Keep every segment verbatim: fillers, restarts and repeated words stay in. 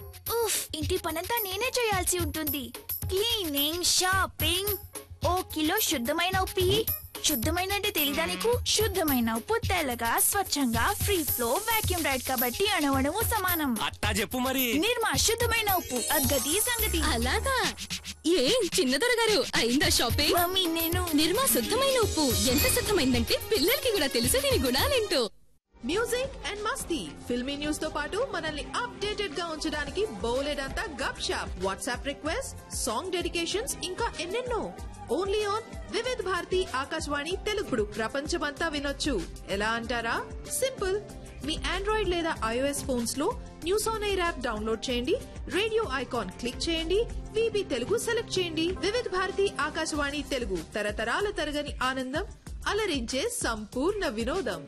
ఉఫ్, ఇంటి పనంతా నేనే చేయాల్సి ఉంటుంది. క్లీనింగ్, షాపింగ్, ఓ కిలో శుద్ధమైన ఉప్పు ఇయ్యి. శుద్ధమైన అంటే తెలీదా నీకు? శుద్ధమైన ఉప్పు తెల్లగా స్వచ్ఛంగా ఫ్రీ ఫ్లో వాక్యూమ్ రైడ్ కాబట్టి అణువణువు సమానం. అట్టా చెప్పు మరి. నిర్మా శుద్ధమైన ఉప్పు, అగ్గది సంగతి. అలాగా ఏం చిన్నదొర గారు అయిందా షాపింగ్? మమ్మీ నేను నిర్మా శుద్ధమైన ఉప్పు ఎంత శుద్ధమైందంటే పిల్లలకి కూడా తెలుసు దీని గుణాలేంటో. Music and Masti, filmy news తో పాటు మనల్ని అప్డేటెడ్ గా ఉంచడానికి బోలెడంతా గప్ shop, WhatsApp request, song dedications, ఇంకా ఎన్నెన్నో. Only on Vividh Bharati Akashvani తెలుగుడు. ప్రపంచమంతా వినొచ్చు. ఎలా అంటారా? సింపుల్. మీ ఆండ్రాయిడ్ లేదా ఐఓఎస్ ఫోన్స్ లో news on air app download చేయండి, రేడియో ఐకాన్ క్లిక్ చేయండి, విబి తెలుగు సెలెక్ట్ చేయండి. వివిధ్ భారతి ఆకాశవాణి తెలుగు, తరతరాల తరగని ఆనందం, అలరించే సంపూర్ణ వినోదం.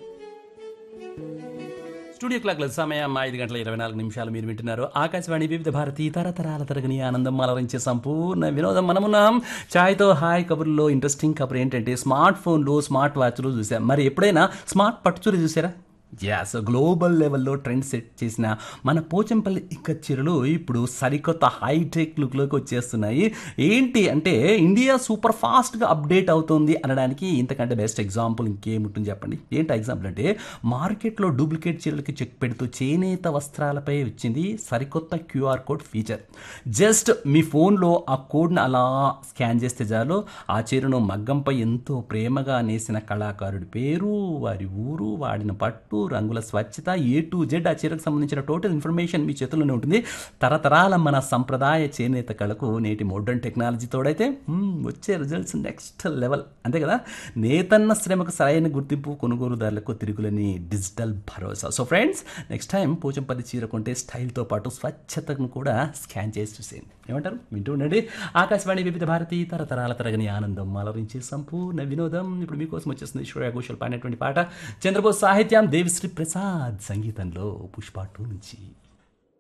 స్టూడియో క్లాక్ల సమయం ఐదు గంటల ఇరవై నాలుగు నిమిషాలు. మీరు వింటున్నారు ఆకాశవాణి వివిధ భారతి తరతరాల తరగని ఆనందం అలరించే సంపూర్ణ వినోదం. మనమున్నాం ఛాయ్తో హాయ్ కబుర్లో. ఇంట్రెస్టింగ్ కబుర్ ఏంటంటే స్మార్ట్ ఫోన్లు, స్మార్ట్ వాచ్లు చూసాం. మరి ఎప్పుడైనా స్మార్ట్ పట్టుచూరు చూసారా? యాస్, గ్లోబల్ లెవెల్లో ట్రెండ్ సెట్ చేసిన మన పోచంపల్లి ఇక్క చీరలు ఇప్పుడు సరికొత్త హైటెక్ లుక్లోకి వచ్చేస్తున్నాయి. ఏంటి అంటే ఇండియా సూపర్ ఫాస్ట్గా అప్డేట్ అవుతుంది అనడానికి ఇంతకంటే బెస్ట్ ఎగ్జాంపుల్ ఇంకేముంటుంది చెప్పండి. ఏంటి ఎగ్జాంపుల్ అంటే మార్కెట్లో డూప్లికేట్ చీరలకి చెక్ పెడుతూ చేనేత వస్త్రాలపై వచ్చింది సరికొత్త క్యూఆర్ కోడ్ ఫీచర్. జస్ట్ మీ ఫోన్లో ఆ కోడ్ని అలా స్కాన్ చేస్తే చాలు ఆ చీరను మగ్గంపై ఎంతో ప్రేమగా నేసిన కళాకారుడి పేరు, వారి ఊరు, వాడిన పట్టు, రంగుల స్వచ్ఛత, ఏ టు జెడ్ ఆ చీరకు సంబంధించిన టోటల్ ఇన్ఫర్మేషన్ మీ చేతుల్లోనే ఉంటుంది. తరతరాల మన సంప్రదాయ చేనేత కళకు నేటి మోడర్న్ టెక్నాలజీ తోడైతే వచ్చే రిజల్ట్స్ నెక్స్ట్ లెవెల్. అంతే కదా, నేతన్న శ్రమకు సరైన గుర్తింపు, కొనుగోలుదారులకు తిరుగులని డిజిటల్ భరోసా. So friends, next time Pochampally చీర కొంటే స్టైల్తో పాటు స్వచ్ఛతను కూడా స్కాన్ చేసి చూసేయండి. ఏమంటారు? వింటూ ఉండండి ఆకాశవాణి వివిధ భారతి తరతరాల తరగని ఆనందం అలరించే సంపూర్ణ వినోదం. ఇప్పుడు మీకోసం వచ్చేస్తుంది శ్రేయా ఘోషల్ పాడినటువంటి పాట, చంద్రబోస్ సాహిత్యం, దేవిశ్రీ ప్రసాద్ సంగీతంలో, పుష్ప టూ నుంచి.